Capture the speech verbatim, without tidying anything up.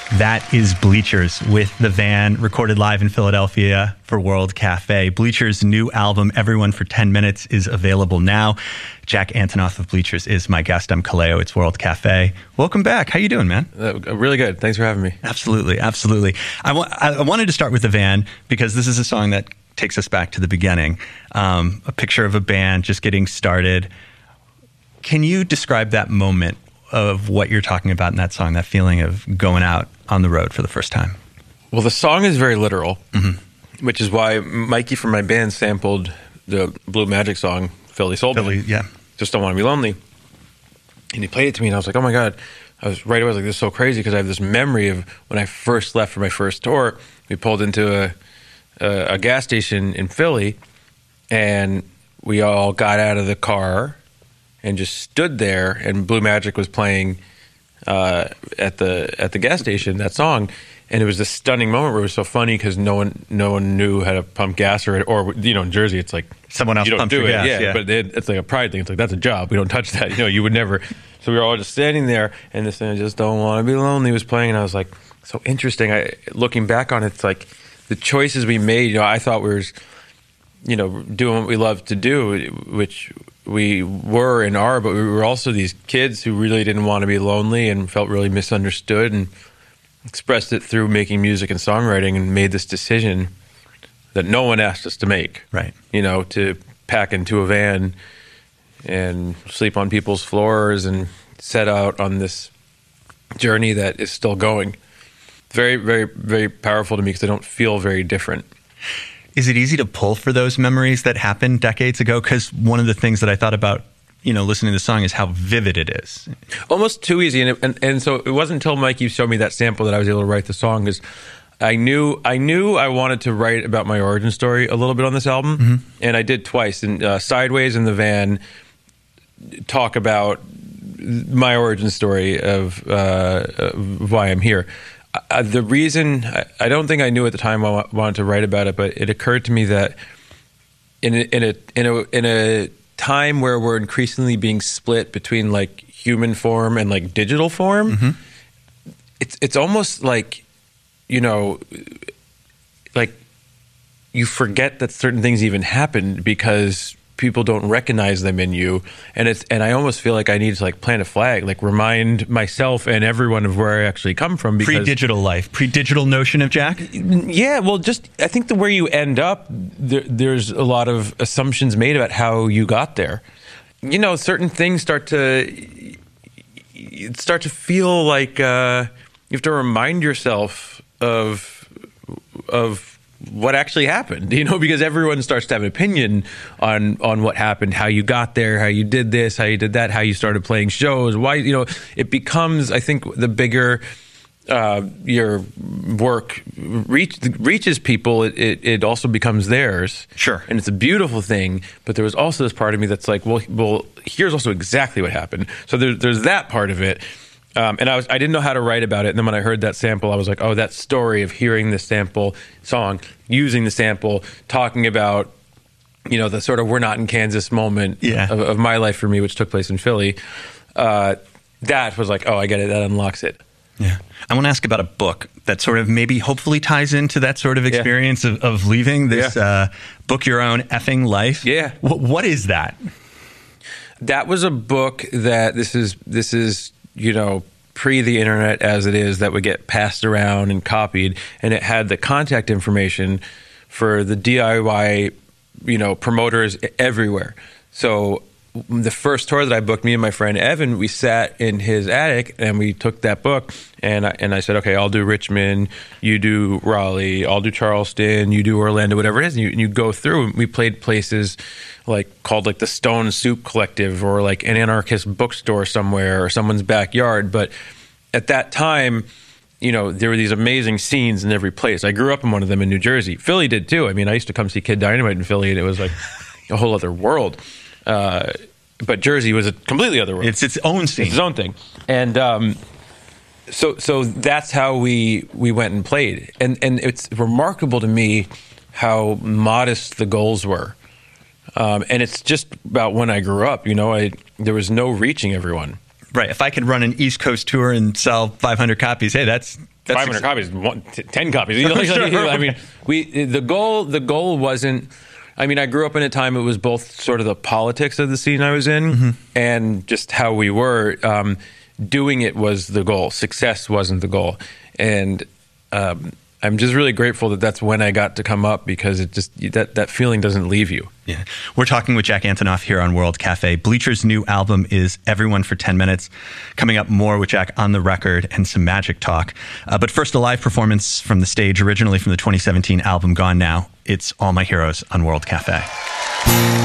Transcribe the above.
That is Bleachers with The Van, recorded live in Philadelphia for World Cafe. Bleachers' new album, Everyone for ten minutes, is available now. Jack Antonoff of Bleachers is my guest. I'm Kaleo. It's World Cafe. Welcome back. How you doing, man? Uh, really good. Thanks for having me. Absolutely. Absolutely. I, wa- I wanted to start with The Van because this is a song that takes us back to the beginning. Um, a picture of a band just getting started. Can you describe that moment of what you're talking about in that song, that feeling of going out on the road for the first time? Well, the song is very literal, mm-hmm. which is why Mikey from my band sampled the Blue Magic song, Philly Soul Philly, Band. yeah. Just Don't Want to Be Lonely. And he played it to me, and I was like, oh my God. I was right away, I was like, this is so crazy, because I have this memory of when I first left for my first tour. We pulled into a, a, a gas station in Philly, and we all got out of the car and just stood there, and Blue Magic was playing uh, at the at the gas station, that song, and it was this stunning moment where it was so funny because no one no one knew how to pump gas, or or you know, in Jersey it's like someone else you don't pumps do your it, gas, yeah, yeah. but it, it's like a pride thing. It's like, that's a job, we don't touch that, you know, you would never. So we were all just standing there, and this thing, I Just Don't Want to Be Lonely, was playing, and I was like, so interesting. I looking back on it, it's like the choices we made. You know, I thought we were, you know, doing what we love to do, which we were and are, but we were also these kids who really didn't want to be lonely and felt really misunderstood, and expressed it through making music and songwriting, and made this decision that no one asked us to make. Right. You know, to pack into a van and sleep on people's floors and set out on this journey that is still going. Very, very, very powerful to me because I don't feel very different. Is it easy to pull for those memories that happened decades ago? Because one of the things that I thought about, you know, listening to the song is how vivid it is. Almost too easy. And, it, and and so it wasn't until Mikey showed me that sample that I was able to write the song, because I knew I knew I wanted to write about my origin story a little bit on this album. Mm-hmm. And I did twice. And uh, Sideways and The Van talk about my origin story of, uh, of why I'm here. Uh, the reason, I, I don't think I knew at the time I w- wanted to write about it, but it occurred to me that in a, in a in a in a time where we're increasingly being split between like human form and like digital form, mm-hmm. it's it's almost like, you know, like you forget that certain things even happened because people don't recognize them in you, and it's and I almost feel like I need to like plant a flag, like remind myself and everyone of where I actually come from. Because pre-digital life, pre-digital notion of Jack. Yeah, well, just I think the where you end up, there, there's a lot of assumptions made about how you got there. You know, certain things start to start to feel like uh, you have to remind yourself of of. what actually happened, you know, because everyone starts to have an opinion on on what happened, how you got there, how you did this, how you did that, how you started playing shows, why, you know, it becomes, I think, the bigger uh, your work reach, reaches people, it, it, it also becomes theirs. Sure. And it's a beautiful thing, but there was also this part of me that's like, well, well, here's also exactly what happened. So there, there's that part of it. Um, and I was I didn't know how to write about it. And then when I heard that sample, I was like, oh, that story of hearing the sample song, using the sample, talking about, you know, the sort of we're not in Kansas moment yeah. of, of my life for me, which took place in Philly. Uh, that was like, oh, I get it. That unlocks it. Yeah. I want to ask about a book that sort of maybe hopefully ties into that sort of experience yeah. of, of leaving this yeah. uh, Book Your Own Effing Life. Yeah. W- what is that? That was a book that this is this is... you know, pre the internet as it is, that would get passed around and copied, and it had the contact information for the D I Y, you know, promoters everywhere. So the first tour that I booked, me and my friend Evan, we sat in his attic and we took that book, and I, and I said, okay, I'll do Richmond, you do Raleigh, I'll do Charleston, you do Orlando, whatever it is, and you, and you go through, and we played places like called like the Stone Soup Collective, or like an anarchist bookstore somewhere, or someone's backyard. But at that time, you know, there were these amazing scenes in every place. I grew up in one of them in New Jersey. Philly did too. I mean, I used to come see Kid Dynamite in Philly, and it was like a whole other world. Uh, but Jersey was a completely other world. It's its own scene. It's its own thing. And um, so so that's how we we went and played. And and it's remarkable to me how modest the goals were. Um, and it's just about when I grew up, you know, I there was no reaching everyone. Right. If I could run an East Coast tour and sell five hundred copies, hey, that's five hundred ex- copies, one, t- ten copies. You know, sure. I mean, we the goal the goal wasn't. I mean, I grew up in a time it was both sort of the politics of the scene I was in mm-hmm. and just how we were. Um, doing it was the goal. Success wasn't the goal. And um, I'm just really grateful that that's when I got to come up, because it just that, that feeling doesn't leave you. Yeah. We're talking with Jack Antonoff here on World Cafe. Bleacher's new album is Everyone for ten minutes. Coming up, more with Jack on the record and some magic talk. Uh, but first, a live performance from the stage, originally from the twenty seventeen album Gone Now. It's All My Heroes on World Cafe.